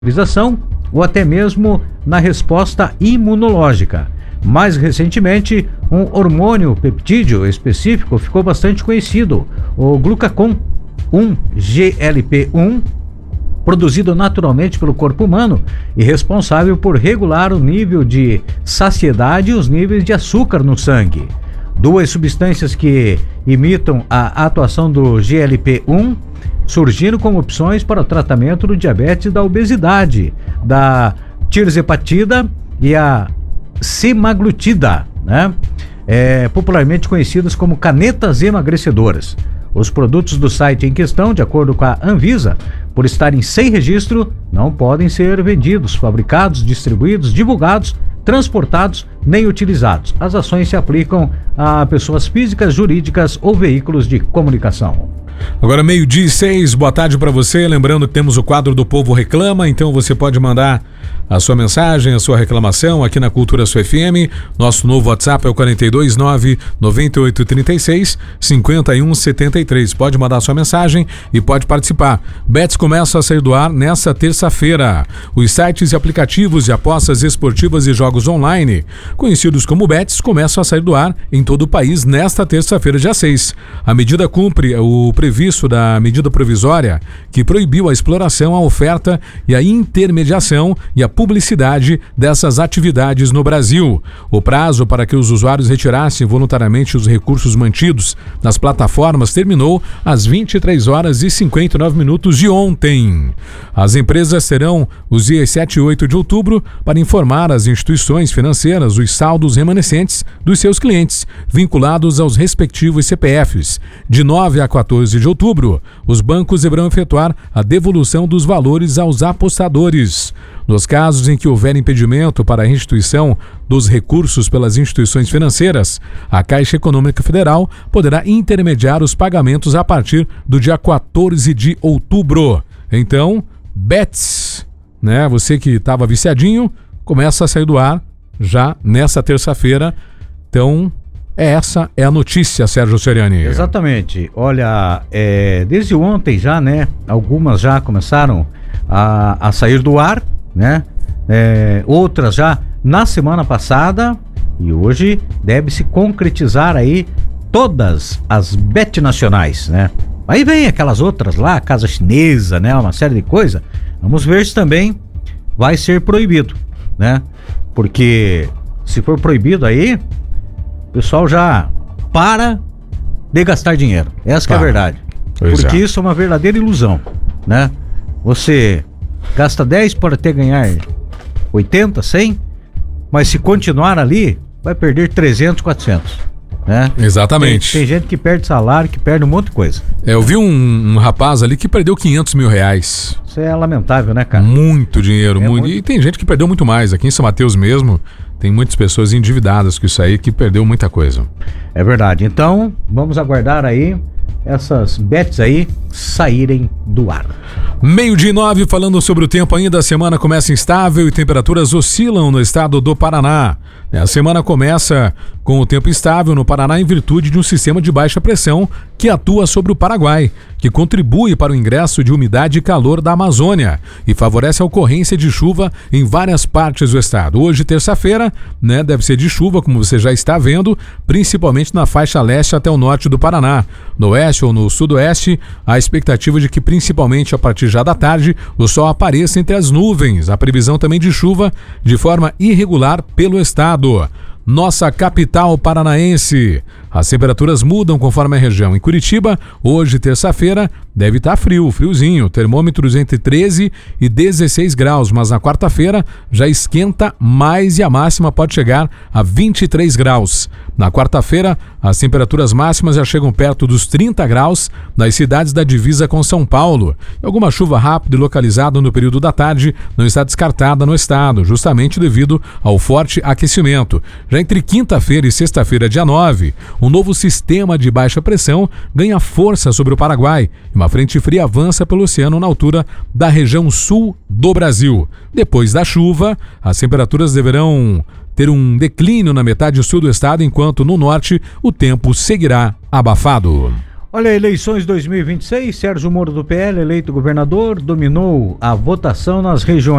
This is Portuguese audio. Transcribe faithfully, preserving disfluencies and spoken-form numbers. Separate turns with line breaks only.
cauterização ou até mesmo na resposta imunológica. Mais recentemente, um hormônio peptídeo específico ficou bastante conhecido, o glucagon um G L P um, produzido naturalmente pelo corpo humano e responsável por regular o nível de saciedade e os níveis de açúcar no sangue. Duas substâncias que imitam a atuação do G L P um surgiram como opções para o tratamento do diabetes e da obesidade, da tirzepatida e a semaglutida, né? É, popularmente conhecidas como canetas emagrecedoras. Os produtos do site em questão, de acordo com a Anvisa, por estarem sem registro, não podem ser vendidos, fabricados, distribuídos, divulgados, transportados nem utilizados. As ações se aplicam a pessoas físicas, jurídicas ou veículos de comunicação.
Agora meio-dia e seis, boa tarde para você. Lembrando que temos o quadro do Povo Reclama, então você pode mandar a sua mensagem, a sua reclamação aqui na Cultura Sul F M. Nosso novo WhatsApp é o quarenta e dois, nove, noventa e oito, trinta e seis, cinquenta e um, setenta e três. Pode mandar a sua mensagem e pode participar. Bets começa a sair do ar nesta terça-feira. Os sites e aplicativos de apostas esportivas e jogos online, conhecidos como Bets, começam a sair do ar em todo o país nesta terça-feira, dia seis. A medida cumpre o previsto da medida provisória que proibiu a exploração, a oferta e a intermediação e a publicidade dessas atividades no Brasil. O prazo para que os usuários retirassem voluntariamente os recursos mantidos nas plataformas terminou às vinte e três horas e cinquenta e nove minutos de ontem. As empresas terão os dias sete e oito de outubro para informar às instituições financeiras os saldos remanescentes dos seus clientes, vinculados aos respectivos C P Fs. De nove a quatorze de outubro, os bancos deverão efetuar a devolução dos valores aos apostadores. Nos casos em que houver impedimento para a restituição dos recursos pelas instituições financeiras, a Caixa Econômica Federal poderá intermediar os pagamentos a partir do dia quatorze de outubro. Então, Bets, né? Você que estava viciadinho, começa a sair do ar já nessa terça-feira. Então, essa é a notícia, Sérgio Seriani.
Exatamente. Olha, é, desde ontem já, né? Algumas já começaram a, a sair do ar, né? É, outras já na semana passada e hoje deve se concretizar aí todas as bet nacionais, né? Aí vem aquelas outras lá, Casa Chinesa, né? Uma série de coisa. Vamos ver se também vai ser proibido, né? Porque se for proibido aí, o pessoal já para de gastar dinheiro. Essa que é a verdade.
Pois
Porque
é.
isso é uma verdadeira ilusão, né? Você gasta dez para até ganhar oitenta, cem, mas se continuar ali, vai perder trezentos, quatrocentos, né?
Exatamente.
Tem, tem gente que perde salário, que perde um monte de coisa.
É, eu vi um, um rapaz ali que perdeu quinhentos mil reais.
Isso é lamentável, né, cara?
Muito dinheiro,
É
muito.
muito.
E tem gente que perdeu muito mais. Aqui em São Mateus mesmo, tem muitas pessoas endividadas com isso aí, que perdeu muita coisa.
É verdade. Então, vamos aguardar aí essas bets aí saírem do ar.
Meio-dia e nove, falando sobre o tempo ainda, a semana começa instável e temperaturas oscilam no estado do Paraná. A semana começa com o tempo instável no Paraná em virtude de um sistema de baixa pressão que atua sobre o Paraguai, que contribui para o ingresso de umidade e calor da Amazônia e favorece a ocorrência de chuva em várias partes do estado. Hoje, terça-feira, né, deve ser de chuva, como você já está vendo, principalmente na faixa leste até o norte do Paraná. No oeste ou no sudoeste, a expectativa de que principalmente a partir já da tarde o sol apareça entre as nuvens. A previsão também de chuva de forma irregular pelo estado. Nossa capital paranaense. As temperaturas mudam conforme a região. Em Curitiba, hoje, terça-feira, deve estar frio, friozinho. Termômetros entre treze e dezesseis graus, mas na quarta-feira já esquenta mais e a máxima pode chegar a vinte e três graus. Na quarta-feira, as temperaturas máximas já chegam perto dos trinta graus nas cidades da divisa com São Paulo. Alguma chuva rápida e localizada no período da tarde não está descartada no estado, justamente devido ao forte aquecimento. Já entre quinta-feira e sexta-feira, dia nove, um novo sistema de baixa pressão ganha força sobre o Paraguai e uma frente fria avança pelo oceano na altura da região sul do Brasil. Depois da chuva, as temperaturas deverão ter um declínio na metade sul do estado, enquanto no norte o tempo seguirá abafado.
Olha, eleições dois mil e vinte e seis, Sérgio Moro do P L, eleito governador, dominou a votação nas regiões